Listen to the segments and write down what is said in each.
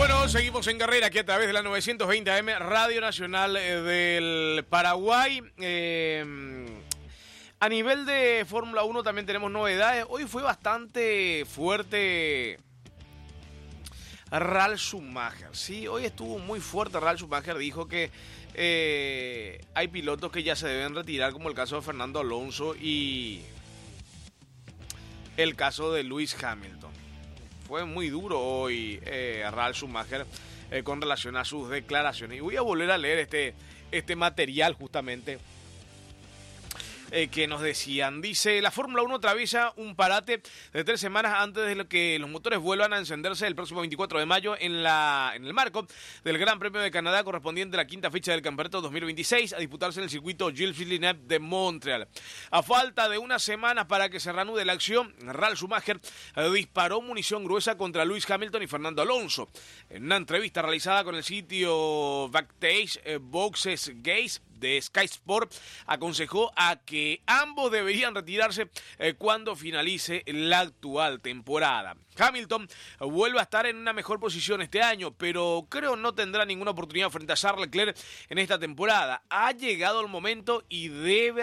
Bueno, seguimos en carrera aquí a través de la 920 AM, Radio Nacional del Paraguay. A nivel de Fórmula 1 también tenemos novedades. Hoy fue bastante fuerte Ralf Schumacher. Sí, hoy estuvo muy fuerte Ralf Schumacher. Dijo que hay pilotos que ya se deben retirar, como el caso de Fernando Alonso y el caso de Lewis Hamilton. Fue muy duro hoy Ralf Schumacher con relación a sus declaraciones. Y voy a volver a leer este material justamente que nos decían. Dice, la Fórmula 1 atraviesa un parate de 3 semanas antes de que los motores vuelvan a encenderse el próximo 24 de mayo en el marco del Gran Premio de Canadá correspondiente a la quinta fecha del Campeonato 2026 a disputarse en el circuito Gilles Villeneuve de Montreal. A falta de unas semanas para que se reanude la acción, Ralf Schumacher disparó munición gruesa contra Lewis Hamilton y Fernando Alonso. En una entrevista realizada con el sitio Backstage Boxes Gates de Sky Sport, aconsejó a que ambos deberían retirarse cuando finalice la actual temporada. Hamilton vuelve a estar en una mejor posición este año, pero creo no tendrá ninguna oportunidad frente a Charles Leclerc en esta temporada. Ha llegado el momento y debo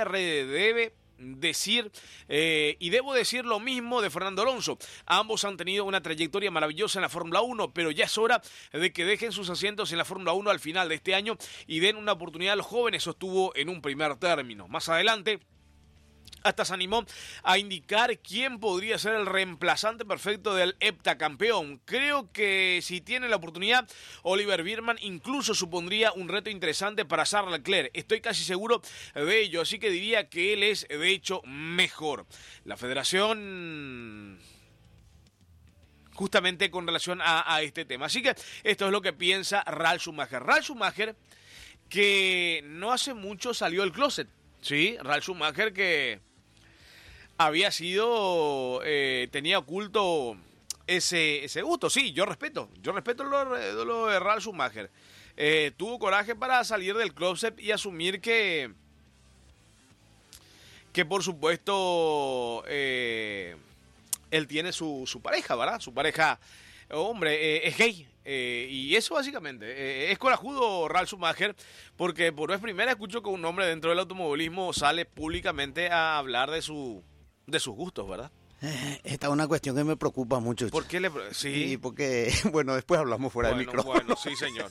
decir lo mismo de Fernando Alonso. Ambos han tenido una trayectoria maravillosa en la Fórmula 1, pero ya es hora de que dejen sus asientos en la Fórmula 1 al final de este año y den una oportunidad a los jóvenes, sostuvo en un primer término. Más adelante, hasta se animó a indicar quién podría ser el reemplazante perfecto del heptacampeón. Creo que si tiene la oportunidad, Oliver Biermann incluso supondría un reto interesante para Charles Leclerc. Estoy casi seguro de ello, así que diría que él es, de hecho, mejor. La federación, justamente con relación a este tema. Así que esto es lo que piensa Ralf Schumacher. Ralf Schumacher, que no hace mucho salió del closet. Sí, Ralf Schumacher que había sido, tenía oculto ese gusto. Sí, yo respeto lo de Ralf Schumacher. Tuvo coraje para salir del closet y asumir que por supuesto él tiene su pareja, ¿verdad? Su pareja, hombre, es gay. Y eso básicamente, es corajudo Ralf Schumacher, porque por vez primera escucho que un hombre dentro del automovilismo sale públicamente a hablar de sus gustos, ¿verdad? Esta es una cuestión que me preocupa mucho. ¿Por qué sí? Sí, porque, bueno, después hablamos fuera del micrófono. Bueno, sí, señor.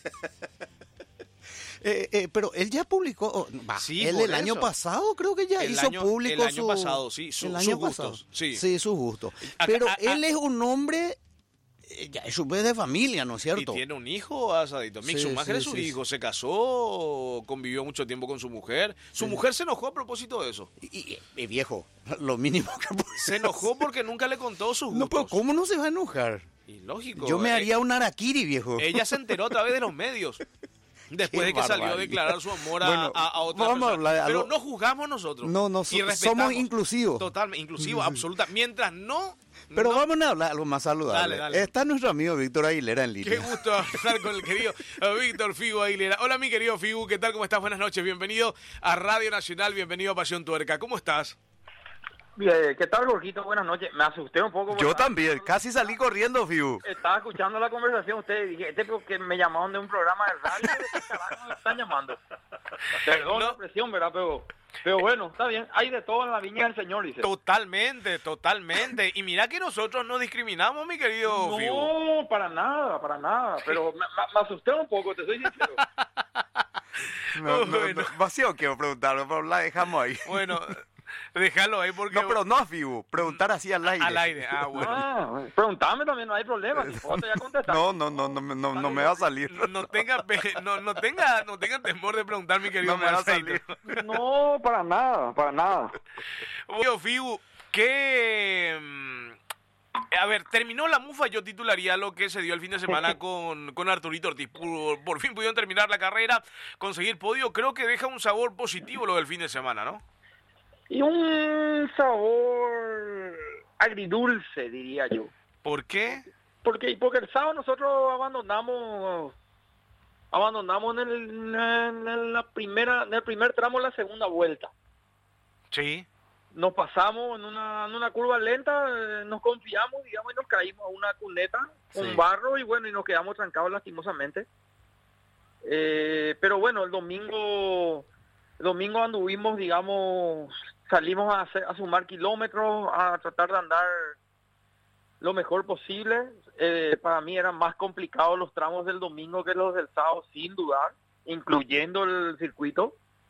Pero él ya publicó, sí, él el año pasado creo que ya hizo público el año pasado, sí, sus gustos. Sí, sus gustos. Pero él es un hombre, ya es un de familia, ¿no es cierto? Y tiene un hijo, Asadito. Mick Schumacher es su hijo, se casó, convivió mucho tiempo con su mujer. Su mujer se enojó a propósito de eso. Y viejo, lo mínimo que puede. Se enojó porque nunca le contó sus gustos. No, pero ¿cómo no se va a enojar? Y lógico. Yo me haría un harakiri, viejo. Ella se enteró a través de los medios. Después de que salió a declarar su amor a otra persona. Hablar pero no juzgamos nosotros. No, somos inclusivos. Totalmente, inclusivos, absoluta. Mientras no... Pero vamos a hablar algo más saludable. Dale. Está nuestro amigo Víctor Aguilera en línea. Qué gusto hablar con el querido Víctor Figu Aguilera. Hola, mi querido Figu, ¿qué tal? ¿Cómo estás? Buenas noches. Bienvenido a Radio Nacional, bienvenido a Pasión Tuerca. ¿Cómo estás? Bien, ¿qué tal, Jorgito? Buenas noches. Me asusté un poco. Yo también, casi salí corriendo, Figu. Estaba escuchando la conversación ustedes y dije, porque me llamaron de un programa de radio, ¿de qué carajo me están llamando? Perdón la presión, ¿verdad? Pero bueno, está bien. Hay de todo en la viña del Señor, dice. Totalmente. Y mira que nosotros no discriminamos, mi querido Figu. No, para nada. Pero me asusté un poco, te soy sincero. No, vacío quiero preguntarlo, pero la dejamos ahí. Bueno... Déjalo ahí porque... No, pero no a Figu, preguntar así al aire. Al aire, bueno. Preguntame también, no hay problema. Si puedo, te voy a contestar. No me va a salir. No tenga temor de preguntar, mi querido. No me va a salir. No, para nada. Oye, Figu, ¿qué...? A ver, terminó la mufa, yo titularía lo que se dio el fin de semana con Arturito Ortiz. Por fin pudieron terminar la carrera, conseguir podio. Creo que deja un sabor positivo lo del fin de semana, ¿no? Y un sabor agridulce, diría yo. ¿Por qué? Porque el sábado nosotros abandonamos en el primer tramo de la segunda vuelta. Sí. nos pasamos en una curva lenta, nos confiamos, digamos, y nos caímos a una cuneta con barro y bueno, y nos quedamos trancados lastimosamente. Pero bueno, el domingo anduvimos, digamos, salimos a sumar kilómetros, a tratar de andar lo mejor posible. Para mí eran más complicados los tramos del domingo que los del sábado, sin dudar, incluyendo el circuito.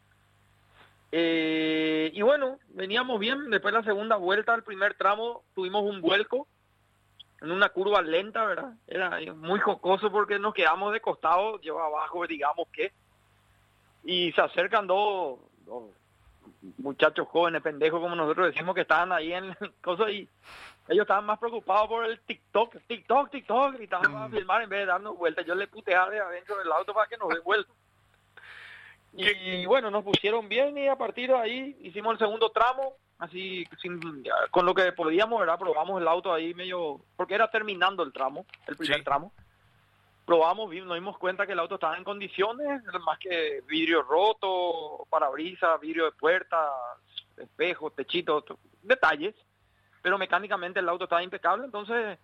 Y bueno, veníamos bien. Después de la segunda vuelta, el primer tramo, tuvimos un vuelco en una curva lenta, ¿verdad? Era muy jocoso porque nos quedamos de costado, yo abajo, digamos que, y se acercan dos muchachos jóvenes, pendejos, como nosotros decimos, que estaban ahí en cosas, y ellos estaban más preocupados por el TikTok, gritaban para filmar en vez de darnos vueltas. Yo le puteaba de adentro del auto para que nos dé vuelta. Y bueno, nos pusieron bien y a partir de ahí hicimos el segundo tramo, así con lo que podíamos, ¿verdad? Probamos el auto ahí medio, porque era terminando el primer tramo. Probamos, nos dimos cuenta que el auto estaba en condiciones, más que vidrio roto, parabrisas, vidrio de puerta, espejos, techitos, detalles, pero mecánicamente el auto estaba impecable. Entonces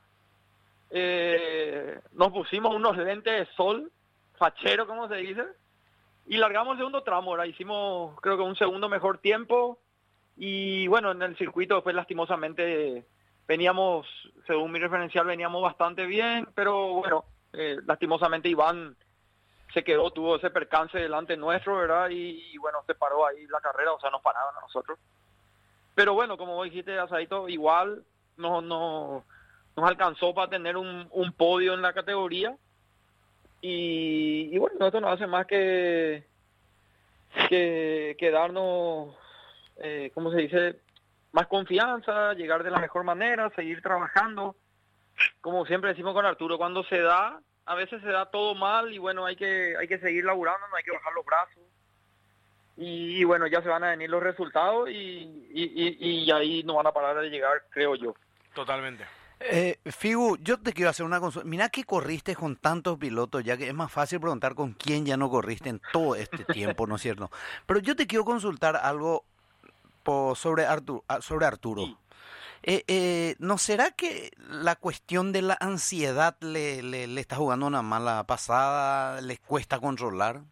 nos pusimos unos lentes de sol, fachero como se dice, y largamos el segundo tramo. Ahora hicimos creo que un segundo mejor tiempo, y bueno, en el circuito después lastimosamente veníamos, según mi referencial, veníamos bastante bien, pero bueno, lastimosamente Iván se quedó, tuvo ese percance delante nuestro, ¿verdad? Y bueno, se paró ahí la carrera, o sea, nos paraban a nosotros. Pero bueno, como vos dijiste, Asadito, igual nos alcanzó para tener un podio en la categoría. Y bueno, esto no hace más que darnos, ¿cómo se dice?, más confianza, llegar de la mejor manera, seguir trabajando. Como siempre decimos con Arturo, cuando se da, a veces se da todo mal y bueno, hay que seguir laburando, no hay que bajar los brazos. Y bueno, ya se van a venir los resultados y ahí no van a parar de llegar, creo yo. Totalmente. Figu, yo te quiero hacer una consulta. Mira que corriste con tantos pilotos, ya que es más fácil preguntar con quién ya no corriste en todo este tiempo, ¿no es cierto? Pero yo te quiero consultar algo sobre Arturo. ¿No será que la cuestión de la ansiedad le está jugando una mala pasada, les cuesta controlar?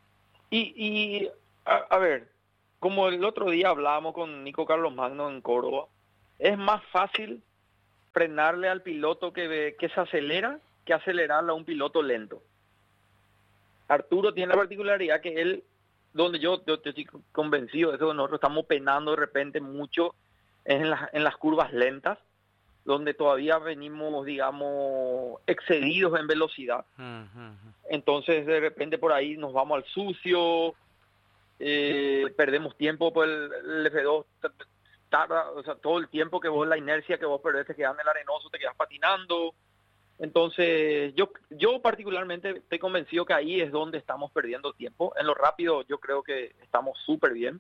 A ver, como el otro día hablábamos con Nico Carlos Magno en Córdoba, es más fácil frenarle al piloto que se acelera que acelerarle a un piloto lento. Arturo tiene la particularidad que él, donde yo estoy convencido de eso, nosotros estamos penando de repente mucho en las curvas lentas, donde todavía venimos, digamos, excedidos en velocidad. Entonces, de repente por ahí nos vamos al sucio, perdemos tiempo, pues el F2 tarda, o sea, todo el tiempo que vos, la inercia que vos perdés, te quedas en el arenoso, te quedas patinando. Entonces, yo particularmente estoy convencido que ahí es donde estamos perdiendo tiempo. En lo rápido yo creo que estamos súper bien.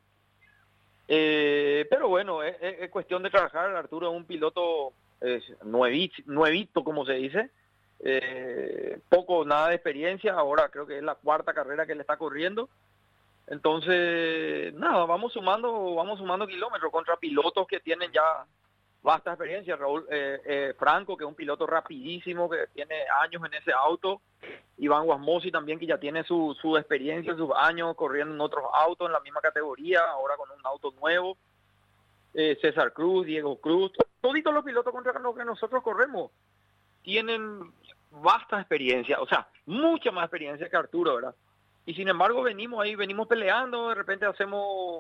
Pero bueno, es cuestión de trabajar. Arturo es un piloto nuevito, como se dice. Nada de experiencia. Ahora creo que es la cuarta carrera que le está corriendo. Entonces, nada, vamos sumando kilómetros contra pilotos que tienen ya vasta experiencia. Franco, que es un piloto rapidísimo, que tiene años en ese auto. Iván Guasmosi también, que ya tiene su experiencia, sus años corriendo en otros autos en la misma categoría, ahora con un auto nuevo. César Cruz, Diego Cruz, todos los pilotos contra los que nosotros corremos tienen vasta experiencia, o sea, mucha más experiencia que Arturo, ¿verdad? Y sin embargo venimos peleando, de repente hacemos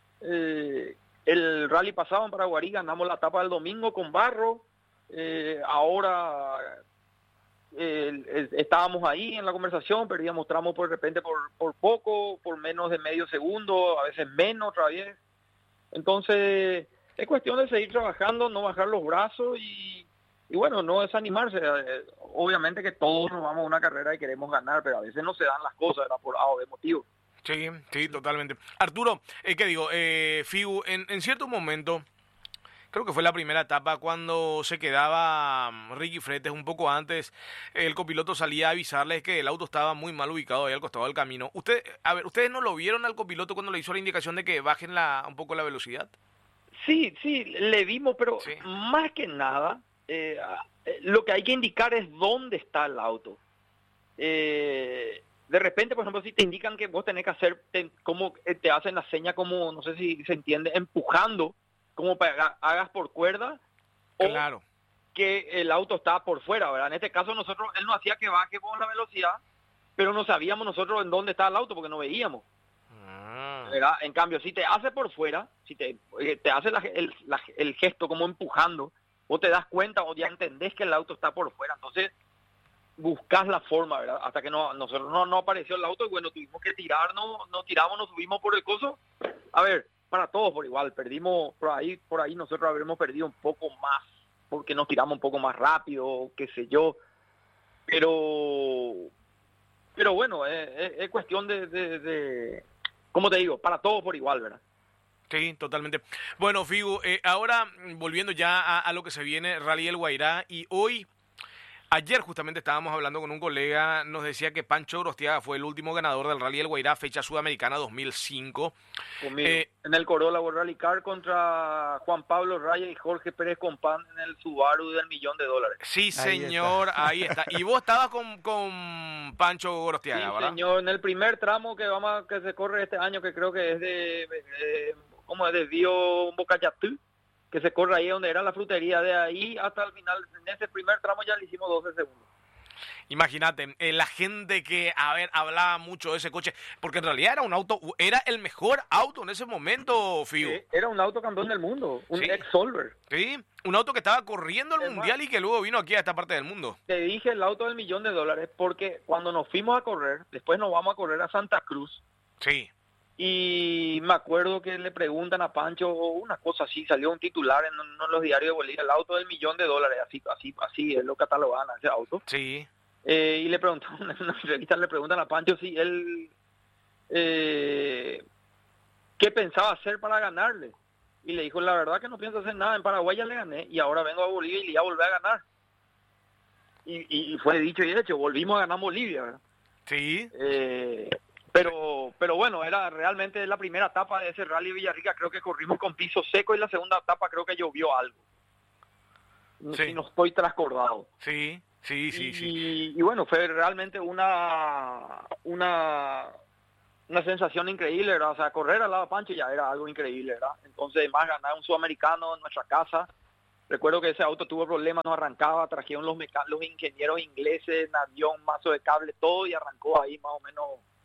el rally pasado en Paraguarí, ganamos la etapa del domingo con barro, ahora estábamos ahí en la conversación, perdíamos tramos de repente por poco, por menos de medio segundo, a veces menos otra vez. Entonces es cuestión de seguir trabajando, no bajar los brazos y bueno, no desanimarse. Obviamente que todos nos vamos a una carrera y queremos ganar, pero a veces no se dan las cosas, ¿verdad? Por A o B motivo. Sí, totalmente. Arturo, ¿qué digo? Figu, en cierto momento, creo que fue la primera etapa cuando se quedaba Ricky Fretes un poco antes, el copiloto salía a avisarles que el auto estaba muy mal ubicado ahí al costado del camino. ¿Ustedes no lo vieron al copiloto cuando le hizo la indicación de que bajen un poco la velocidad? Sí, sí, le vimos, pero Sí. más que nada, lo que hay que indicar es dónde está el auto. De repente, por ejemplo, si te indican que vos tenés que hacer, como te hacen la seña como, no sé si se entiende, empujando, como para que hagas por cuerda, o Claro. que el auto está por fuera, ¿verdad? En este caso nosotros, él nos hacía que baje por la velocidad, pero no sabíamos nosotros en dónde estaba el auto porque no veíamos, Ah, ¿verdad? En cambio, si te hace por fuera, si te hace el gesto como empujando, vos te das cuenta o ya entendés que el auto está por fuera, entonces buscas la forma, ¿verdad? Hasta que nosotros no apareció el auto y bueno, tuvimos que tirarnos, nos tiramos, nos subimos por el coso. A ver, para todos por igual, perdimos, por ahí nosotros habremos perdido un poco más, porque nos tiramos un poco más rápido, qué sé yo, pero bueno, es cuestión de, ¿cómo te digo? Para todos por igual, ¿verdad? sí, totalmente. Bueno, Figu, ahora volviendo ya a lo que se viene, Rally El Guairá, y hoy, ayer justamente estábamos hablando con un colega, nos decía que Pancho Gorostiaga fue el último ganador del Rally El Guairá, fecha sudamericana 2005. Conmigo. En el Corolla World Rally Car contra Juan Pablo Raya y Jorge Pérez Compán en el Subaru del $1.000.000. Sí, Ahí señor, está. ahí está. Y vos estabas con Pancho Gorostiaga, Sí, ¿verdad? señor, en el primer tramo que se corre este año, que creo que es ¿cómo es? Desvío Bocayatú, que se corre ahí donde era la frutería, de ahí hasta el final, en ese primer tramo ya le hicimos 12 segundos. Imagínate, la gente que, a ver, hablaba mucho de ese coche, porque en realidad era un auto, era el mejor auto en ese momento, Fiu. Era un auto campeón del mundo, un Sí. ex-Solver. Sí, un auto que estaba corriendo el Es mundial más, y que luego vino aquí a esta parte del mundo. te dije el auto del $1.000.000 porque cuando nos fuimos a correr, después nos vamos a correr a Santa Cruz, Sí, y me acuerdo que le preguntan a Pancho una cosa así, salió un titular en uno de los diarios de Bolivia, el auto del $1.000.000, así es lo catalogan a ese auto. sí, Y le preguntan, en una entrevista le preguntan a Pancho si él qué pensaba hacer para ganarle. Y le dijo, la verdad que no pienso hacer nada, en Paraguay ya le gané y ahora vengo a Bolivia y le voy a volver a ganar. Y fue dicho y hecho, volvimos a ganar Bolivia, ¿verdad? sí, Pero bueno, era realmente la primera etapa de ese Rally Villarrica, creo que corrimos con piso seco y la segunda etapa creo que llovió algo. Sí. Si no estoy trascordado. sí, sí, sí, sí. Y bueno, fue realmente una sensación increíble, ¿verdad? O sea, correr al lado de Pancho ya era algo increíble, ¿verdad? Entonces, más ganar un sudamericano en nuestra casa. Recuerdo que ese auto tuvo problemas, no arrancaba, trajeron los ingenieros ingleses, avión, un mazo de cable, todo, y arrancó ahí más o menos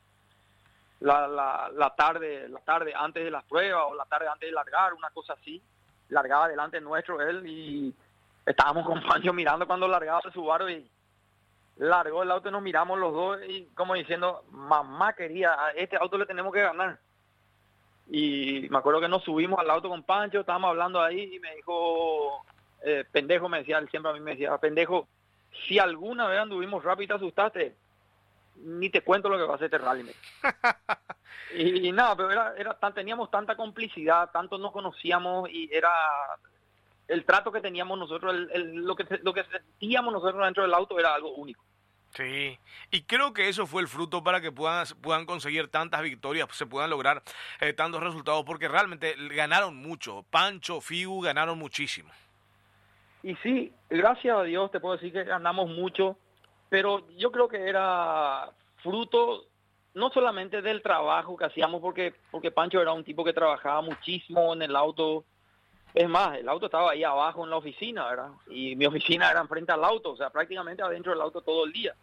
la tarde antes de las pruebas, o la tarde antes de largar, una cosa así. Largaba delante nuestro él, y estábamos con Pancho mirando cuando largaba el Subaru, y largó el auto y nos miramos los dos, y como diciendo, mamá quería, a este auto le tenemos que ganar. Y me acuerdo que nos subimos al auto con Pancho, estábamos hablando ahí, y me dijo, pendejo, me decía, él siempre a mí me decía, pendejo, si alguna vez anduvimos rápido y te asustaste, ni te cuento lo que va a hacer este rally. Y nada, pero teníamos tanta complicidad, tanto nos conocíamos, y era el trato que teníamos nosotros, lo que sentíamos nosotros dentro del auto era algo único. Sí, y creo que eso fue el fruto para que puedan conseguir tantas victorias, se puedan lograr tantos resultados, porque realmente ganaron mucho. Pancho, Figu ganaron muchísimo. Y sí, gracias a Dios te puedo decir que ganamos mucho, pero yo creo que era fruto no solamente del trabajo que hacíamos, porque Pancho era un tipo que trabajaba muchísimo en el auto. Es más, el auto estaba ahí abajo en la oficina, ¿verdad? Y mi oficina era enfrente al auto, o sea, prácticamente adentro del auto todo el día.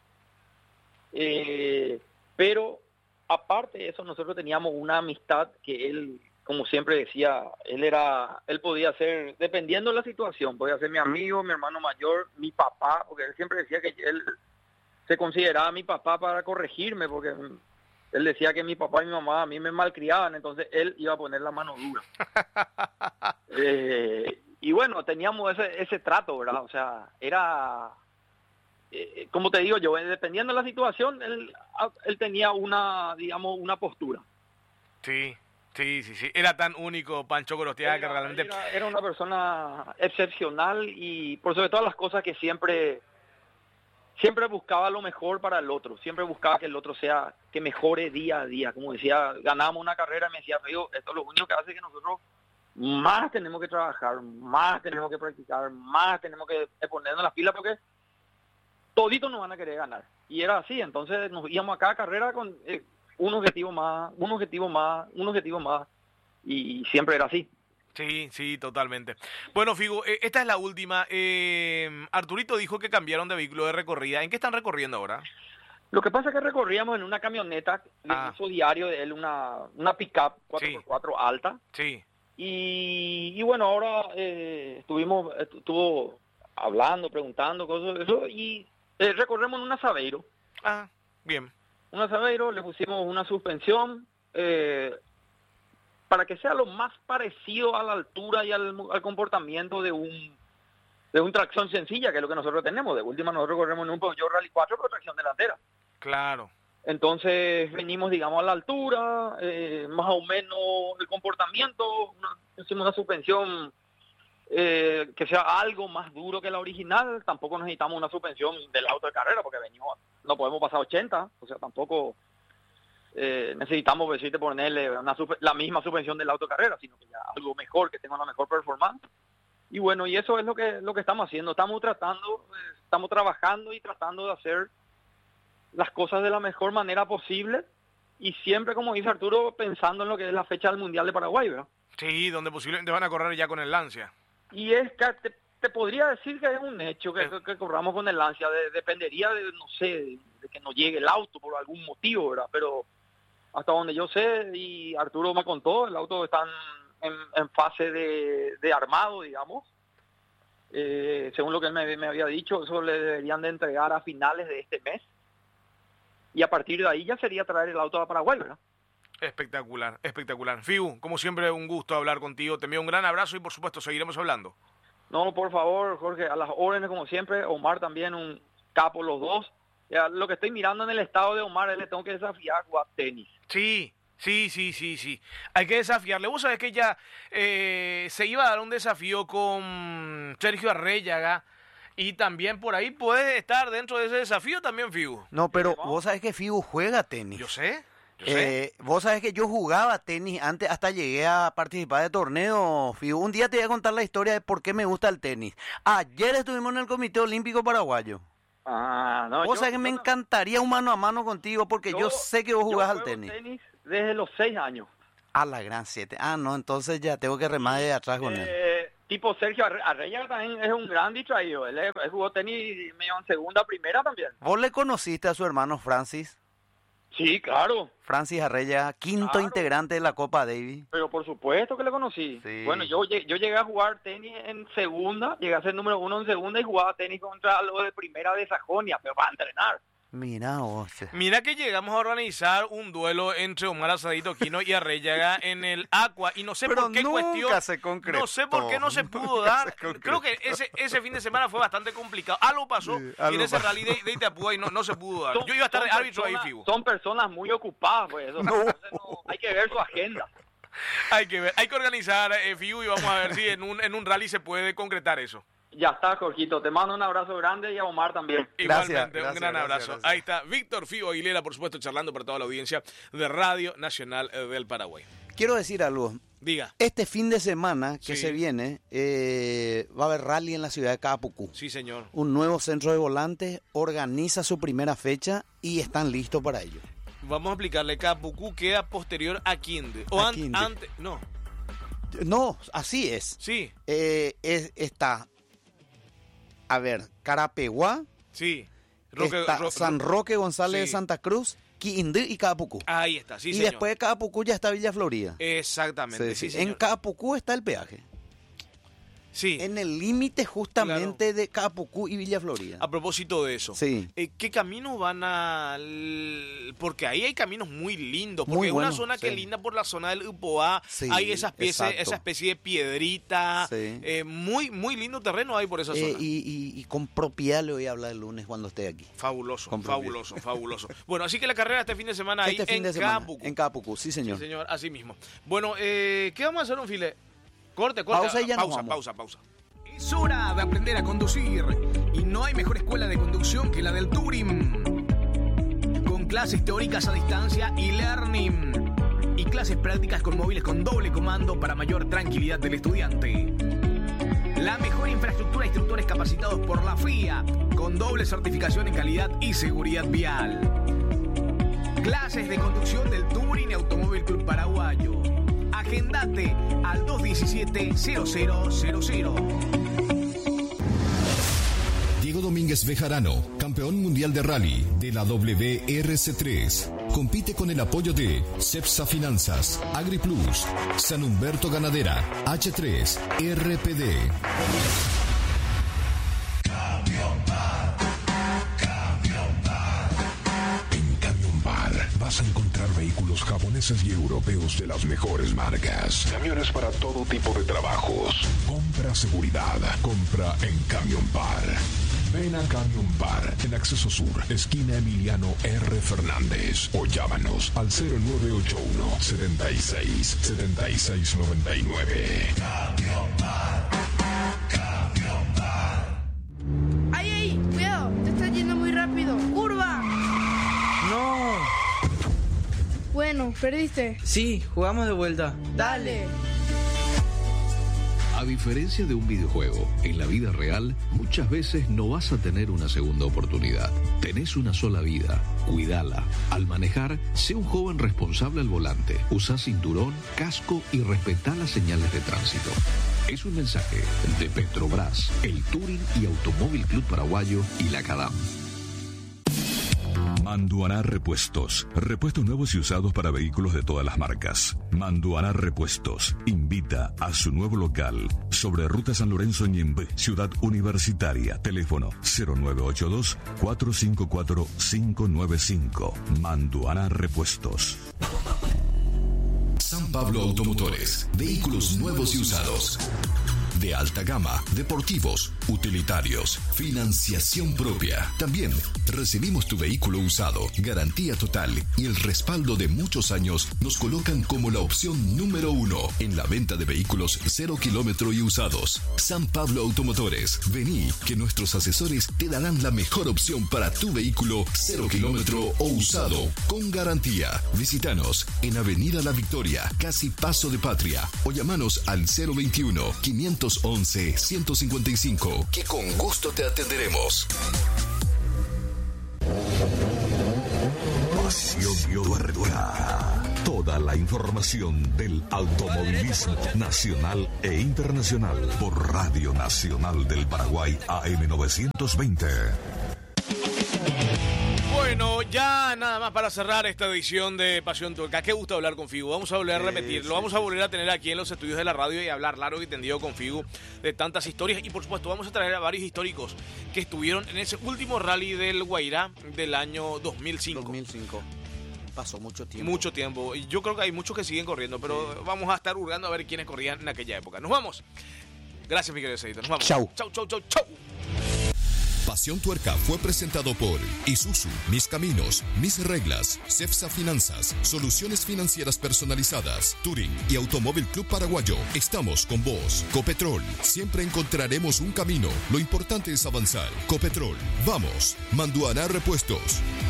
Pero aparte de eso, nosotros teníamos una amistad que él, como siempre decía, él podía ser, dependiendo de la situación, podía ser mi amigo, mi hermano mayor, mi papá, porque él siempre decía que él se consideraba mi papá para corregirme, porque él decía que mi papá y mi mamá a mí me malcriaban, entonces él iba a poner la mano dura. Y bueno, teníamos ese trato, ¿verdad? O sea, era, como te digo yo, dependiendo de la situación, él tenía digamos, una postura. Sí, sí, sí, sí. Era tan único Pancho Gorostiaga que realmente... Era una persona excepcional, y por sobre todas las cosas que siempre buscaba lo mejor para el otro, siempre buscaba que el otro que mejore día a día. Como decía, ganamos una carrera y me decía, amigo, esto es lo único que hace que nosotros más tenemos que trabajar, más tenemos que practicar, más tenemos que ponernos las pilas porque toditos nos van a querer ganar. Y era así, entonces nos íbamos a cada carrera con un objetivo más, un objetivo más, un objetivo más, y siempre era así. Sí, totalmente. Bueno, Figu, esta es la última. Arturito dijo que cambiaron de vehículo de recorrida. ¿En qué están recorriendo ahora? Lo que pasa es que recorríamos en una camioneta, de uso diario de él, una pick-up 4x4 alta. Sí. Y bueno, ahora estuvo hablando, preguntando cosas de eso, y recorremos en un Saveiro. Ah, bien. Un Saveiro, le pusimos una suspensión para que sea lo más parecido a la altura y al comportamiento de un tracción sencilla, que es lo que nosotros tenemos. De última nosotros corremos en un Peugeot Rally 4 con tracción delantera. Claro. Entonces venimos, digamos, a la altura, más o menos el comportamiento, hicimos una suspensión que sea algo más duro que la original. Tampoco necesitamos una suspensión del auto de carrera porque venimos, no podemos pasar 80, o sea, tampoco necesitamos ponerle la misma suspensión del auto de carrera, sino que ya algo mejor, que tenga una mejor performance. Y bueno, y eso es lo que estamos haciendo, estamos trabajando y tratando de hacer las cosas de la mejor manera posible, y siempre, como dice Arturo, pensando en lo que es la fecha del Mundial de Paraguay, ¿verdad? Sí, donde posiblemente van a correr ya con el Lancia. Y es que te podría decir que es un hecho que corramos con el Lancia. Dependería de, no sé, de que no llegue el auto por algún motivo, ¿verdad? Pero hasta donde yo sé, y Arturo me contó, el auto está en fase de armado, digamos. Según lo que él me había dicho, eso le deberían de entregar a finales de este mes. Y a partir de ahí ya sería traer el auto a Paraguay, ¿verdad? Espectacular, espectacular. Figu, como siempre, un gusto hablar contigo. Te envío un gran abrazo y, por supuesto, seguiremos hablando. No, por favor, Jorge, a las órdenes como siempre. Omar también, un capo los dos. Ya, lo que estoy mirando en el estado de Omar, le tengo que desafiar a jugar tenis. Sí. Hay que desafiarle. Vos sabés que ya se iba a dar un desafío con Sergio Arrellaga. Y también por ahí puedes estar dentro de ese desafío también, Figu. No, pero vos sabés que Figu juega tenis. Yo sé. Vos sabés que yo jugaba tenis antes, hasta llegué a participar de torneos, Figu. Un día te voy a contar la historia de por qué me gusta el tenis. Ayer estuvimos en el Comité Olímpico Paraguayo. No, vos sabés que me encantaría un mano a mano contigo porque yo sé que vos jugás al tenis. Desde los 6 años. A la gran 7. No, entonces ya tengo que remar de atrás con él. Tipo Sergio Arrellaga también es un gran distraído. Él jugó tenis medio en segunda, primera también. ¿Vos le conociste a su hermano Francis? Sí, claro. Francis Arrellaga, quinto integrante de la Copa Davis. Pero por supuesto que le conocí. Sí. Bueno, yo llegué a jugar tenis en segunda, llegué a ser número 1 en segunda y jugaba tenis contra los de primera de Sajonia, pero para entrenar. Mira vos. Mira que llegamos a organizar un duelo entre Omar Asadito Quino y Arrellaga en el Aqua, y no sé por qué cuestión, se concretó. No sé por qué no se pudo dar. Creo que ese fin de semana fue bastante complicado. Algo pasó y en ese rally de Itapúa y no se pudo dar. Yo iba a estar de árbitro ahí, Figu. Son personas muy ocupadas, pues. Entonces hay que ver su agenda. Hay que organizar, Figu, y vamos a ver si en un rally se puede concretar eso. Ya está, Jorgito. Te mando un abrazo grande y a Omar también. Igualmente, un gran abrazo. Gracias. Ahí está Víctor Figu Aguilera, por supuesto, charlando para toda la audiencia de Radio Nacional del Paraguay. Quiero decir algo. Diga. Este fin de semana que se viene, va a haber rally en la ciudad de Caapucú. Sí, señor. Un nuevo centro de volantes organiza su primera fecha y están listos para ello. Vamos a explicarle. Caapucú queda posterior a Quinde. O antes. No, así es. Sí. Está... A ver, Carapeguá, sí. San Roque González de Santa Cruz, Quindío y Caapucú. Ahí está, sí, y señor. Después de Caapucú ya está Villa Florida. Exactamente, sí, señor. En Caapucú está el peaje. Sí. En el límite justamente de Caapucú y Villa Florida. A propósito de eso, ¿qué caminos van a...? Porque ahí hay caminos muy lindos, porque es una zona que es linda por la zona del Upoa, hay esa especie de piedrita, muy muy lindo terreno hay por esa zona. Y con propiedad le voy a hablar el lunes cuando esté aquí. Fabuloso. Bueno, así que la carrera este fin de semana ahí en Caapucú. En Caapucú, sí señor. Sí señor, así mismo. Bueno, ¿qué vamos a hacer, un file? Corte. Pausa y ya pausa. Es hora de aprender a conducir. Y no hay mejor escuela de conducción que la del Turing. Con clases teóricas a distancia y learning. y clases prácticas con móviles con doble comando para mayor tranquilidad del estudiante. La mejor infraestructura, instructores capacitados por la FIA, con doble certificación en calidad y seguridad vial. Clases de conducción del Touring y Automóvil Club Paraguayo. Agendate al 217-0000. Diego Domínguez Bejarano, campeón mundial de rally de la WRC3. Compite con el apoyo de Cepsa Finanzas, AgriPlus, San Humberto Ganadera, H3, RPD. En Camión Bar vas a encontrar vehículos japoneses y europeos de las mejores marcas. Camiones para todo tipo de trabajos. Compra seguridad. Compra en Camión Bar. Ven a Camión Bar, en Acceso Sur, esquina Emiliano R. Fernández. O llámanos al 0981 76 76 99. Camión Bar. Camión Bar. ¡Ay, ay! ¡Cuidado! Te estás yendo muy rápido. ¡Curva! ¡No! Bueno, perdiste. Sí, jugamos de vuelta. Dale. A diferencia de un videojuego, en la vida real muchas veces no vas a tener una segunda oportunidad. Tenés una sola vida, cuídala. Al manejar, sé un joven responsable al volante. Usa cinturón, casco y respetá las señales de tránsito. Es un mensaje de Petrobras, el Touring y Automóvil Club Paraguayo y la CADAM. Manduaná Repuestos. Repuestos nuevos y usados para vehículos de todas las marcas. Manduaná Repuestos invita a su nuevo local sobre Ruta San Lorenzo Ñembe, Ciudad Universitaria. Teléfono 0982-454-595. Manduaná Repuestos. San Pablo Automotores. Vehículos nuevos y usados. De alta gama, deportivos, utilitarios, financiación propia. También recibimos tu vehículo usado, garantía total y el respaldo de muchos años nos colocan como la opción número 1 en la venta de vehículos 0 kilómetro y usados. San Pablo Automotores. Vení, que nuestros asesores te darán la mejor opción para tu vehículo 0 kilómetro o usado, con garantía. Visítanos en Avenida La Victoria, casi Paso de Patria, o llamanos al 021-511-155, que con gusto te atenderemos. Pasión Tuerca. Toda la información del automovilismo nacional e internacional por Radio Nacional del Paraguay AM 920. Bueno, ya nada más para cerrar esta edición de Pasión Tuerca. Qué gusto hablar con Figu. Vamos a volver a repetirlo. Vamos a volver a tener aquí en los estudios de la radio y hablar largo y tendido con Figu de tantas historias. Y por supuesto vamos a traer a varios históricos que estuvieron en ese último rally del Guairá del año 2005. 2005. Pasó mucho tiempo. Mucho tiempo. Y yo creo que hay muchos que siguen corriendo, pero vamos a estar hurgando a ver quiénes corrían en aquella época. Nos vamos. Gracias, mi querido Cedito. Nos vamos. Chau. Chau, chau, chau, chau. Pasión Tuerca fue presentado por Isuzu, Mis Caminos, Mis Reglas, Cepsa Finanzas, Soluciones Financieras Personalizadas, Touring y Automóvil Club Paraguayo. Estamos con vos. Copetrol, siempre encontraremos un camino. Lo importante es avanzar. Copetrol, vamos. Manduaná Repuestos.